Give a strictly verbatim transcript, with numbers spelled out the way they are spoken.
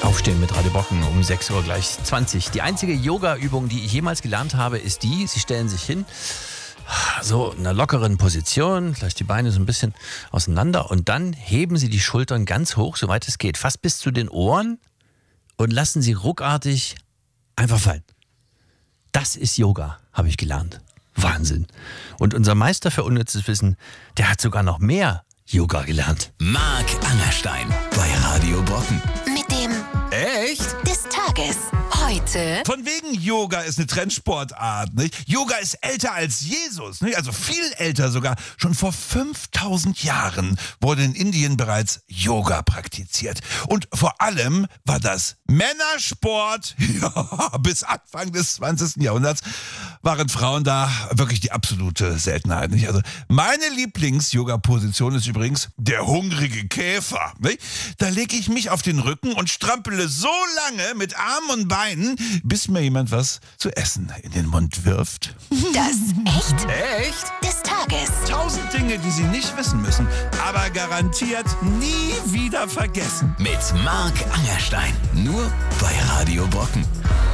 Aufstehen mit Radio Bocken um sechs Uhr gleich zwanzig. Die einzige Yoga-Übung, die ich jemals gelernt habe, ist die, Sie stellen sich hin, so in einer lockeren Position, vielleicht die Beine so ein bisschen auseinander und dann heben Sie die Schultern ganz hoch, soweit es geht, fast bis zu den Ohren und lassen sie ruckartig einfach fallen. Das ist Yoga, habe ich gelernt. Wahnsinn. Und unser Meister für unnützes Wissen, der hat sogar noch mehr Yoga gelernt. Marc Angerstein bei Radio Bocken. Mit dem Echt? des Tages. Heute Von wegen Yoga ist eine Trendsportart, nicht? Yoga ist älter als Jesus, nicht? Also viel älter sogar. Schon vor fünftausend Jahren wurde in Indien bereits Yoga praktiziert. Und vor allem war das Männersport. Ja, bis Anfang des zwanzigsten Jahrhunderts waren Frauen da wirklich die absolute Seltenheit, nicht? Also meine Lieblings-Yoga-Position ist übrigens der hungrige Käfer, nicht? Da lege ich mich auf den Rücken und strampele so lange mit Armen und Beinen, bis mir jemand was zu essen in den Mund wirft. das Echt Echt? des Tages. Tausend Dinge, die Sie nicht wissen müssen, aber garantiert nie wieder vergessen. Mit Marc Angerstein. Nur bei Radio Bocken.